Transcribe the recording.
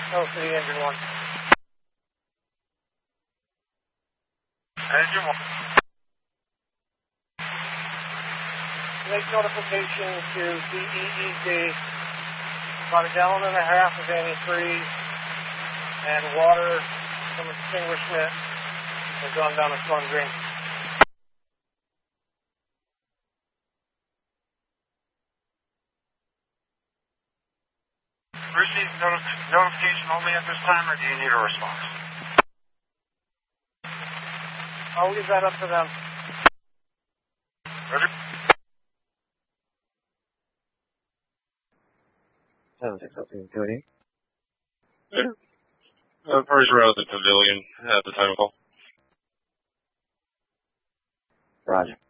Oh, City Engine 1. Engine 1. Make notification to DEED. About 1.5 gallons of antifreeze and water from extinguishment has gone down the storm drain. Receive notification only at this time, or do you need a response? I'll leave that up to them. Roger. 760 First row at the pavilion at the time of call. Roger.